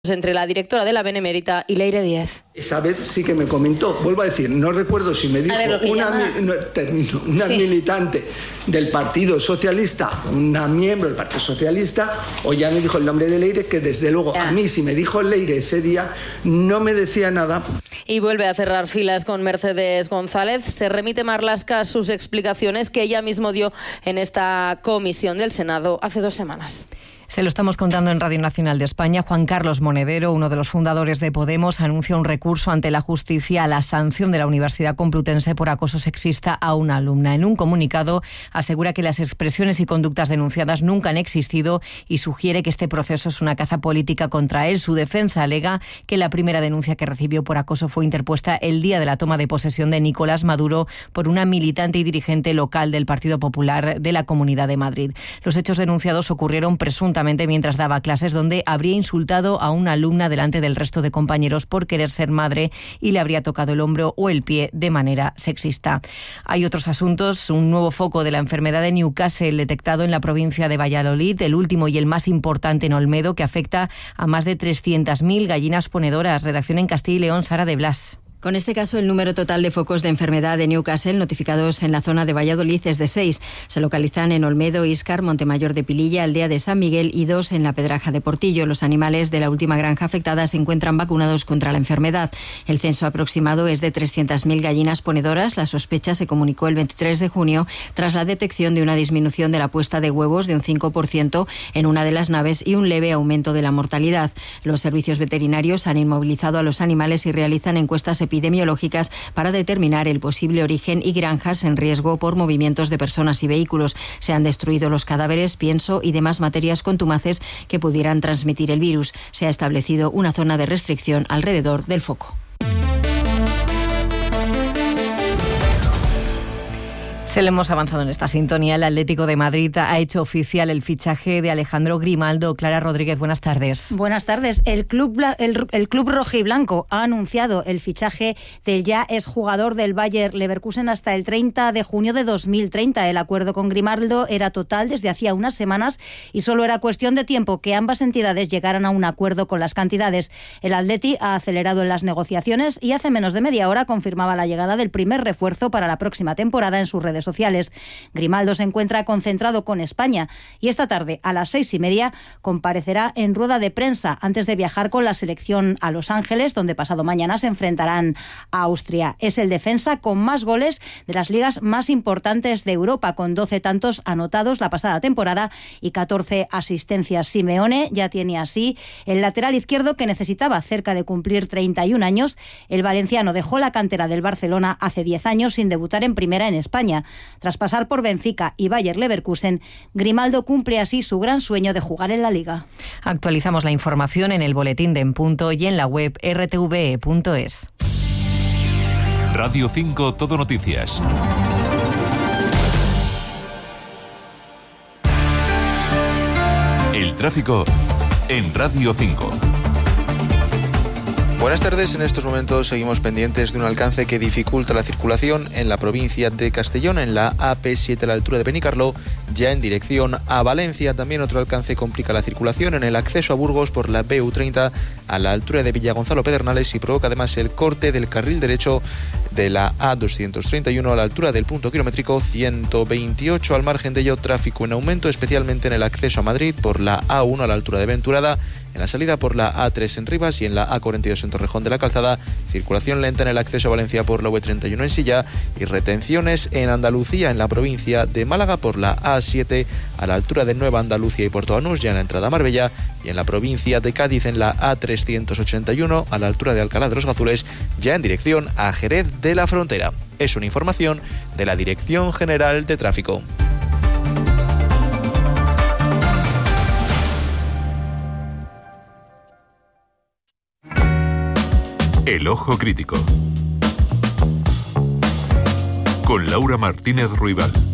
entre la directora de la Benemérita y Leire Díez. Esa vez sí que me comentó, vuelvo a decir, no recuerdo si me dijo una militante del Partido Socialista, una miembro del Partido Socialista, o ya me dijo el nombre de Leire, que desde luego a mí si me dijo Leire ese día no me decía nada. Y vuelve a cerrar filas con Mercedes González. Se remite Marlaska a sus explicaciones que ella mismo dio en esta comisión del Senado hace 2 semanas. Se lo estamos contando en Radio Nacional de España. Juan Carlos Monedero, uno de los fundadores de Podemos, anuncia un recurso ante la justicia a la sanción de la Universidad Complutense por acoso sexista a una alumna. En un comunicado asegura que las expresiones y conductas denunciadas nunca han existido y sugiere que este proceso es una caza política contra él. Su defensa alega que la primera denuncia que recibió por acoso fue interpuesta el día de la toma de posesión de Nicolás Maduro por una militante y dirigente local del Partido Popular de la Comunidad de Madrid. Los hechos denunciados ocurrieron presuntamente mientras daba clases, donde habría insultado a una alumna delante del resto de compañeros por querer ser madre y le habría tocado el hombro o el pie de manera sexista. Hay otros asuntos. Un nuevo foco de la enfermedad de Newcastle detectado en la provincia de Valladolid, el último y el más importante en Olmedo, que afecta a más de 300.000 gallinas ponedoras. Redacción en Castilla y León, Sara de Blas. Con este caso, el número total de focos de enfermedad de Newcastle notificados en la zona de Valladolid es de 6. Se localizan en Olmedo, Íscar, Montemayor de Pililla, Aldea de San Miguel y 2 en la Pedraja de Portillo. Los animales de la última granja afectada se encuentran vacunados contra la enfermedad. El censo aproximado es de 300.000 gallinas ponedoras. La sospecha se comunicó el 23 de junio tras la detección de una disminución de la puesta de huevos de un 5% en una de las naves y un leve aumento de la mortalidad. Los servicios veterinarios han inmovilizado a los animales y realizan encuestas epidemiológicas para determinar el posible origen y granjas en riesgo por movimientos de personas y vehículos. Se han destruido los cadáveres, pienso y demás materias contumaces que pudieran transmitir el virus. Se ha establecido una zona de restricción alrededor del foco. Se le hemos avanzado en esta sintonía. El Atlético de Madrid ha hecho oficial el fichaje de Alejandro Grimaldo. Clara Rodríguez, buenas tardes. Buenas tardes. El club rojiblanco ha anunciado el fichaje del ya exjugador del Bayer Leverkusen hasta el 30 de junio de 2030. El acuerdo con Grimaldo era total desde hacía unas semanas y solo era cuestión de tiempo que ambas entidades llegaran a un acuerdo con las cantidades. El Atleti ha acelerado en las negociaciones y hace menos de media hora confirmaba la llegada del primer refuerzo para la próxima temporada en sus redes sociales. Grimaldo se encuentra concentrado con España y esta tarde a las 6:30 comparecerá en rueda de prensa antes de viajar con la selección a Los Ángeles, donde pasado mañana se enfrentarán a Austria. Es el defensa con más goles de las ligas más importantes de Europa, con 12 tantos anotados la pasada temporada y 14 asistencias. Simeone ya tiene así el lateral izquierdo que necesitaba cerca de cumplir 31 años. El valenciano dejó la cantera del Barcelona hace 10 años sin debutar en primera en España. Tras pasar por Benfica y Bayer Leverkusen, Grimaldo cumple así su gran sueño de jugar en la Liga. Actualizamos la información en el boletín de En Punto y en la web rtve.es. Radio 5 Todo Noticias. El tráfico en Radio 5. Buenas tardes. En estos momentos seguimos pendientes de un alcance que dificulta la circulación en la provincia de Castellón, en la AP7 a la altura de Benicarló, ya en dirección a Valencia. También otro alcance complica la circulación en el acceso a Burgos por la BU30 a la altura de Villagonzalo Pedernales y provoca además el corte del carril derecho de la A231 a la altura del punto kilométrico 128. Al margen de ello, tráfico en aumento, especialmente en el acceso a Madrid por la A1 a la altura de Venturada, en la salida por la A3 en Rivas y en la A42 en Torrejón de la Calzada, circulación lenta en el acceso a Valencia por la V31 en Silla y retenciones en Andalucía, en la provincia de Málaga por la A7 a la altura de Nueva Andalucía y Puerto Banús, ya en la entrada a Marbella, y en la provincia de Cádiz en la A381 a la altura de Alcalá de los Gazules, ya en dirección a Jerez de la Frontera. Es una información de la Dirección General de Tráfico. El Ojo Crítico con Laura Martínez Ruibal.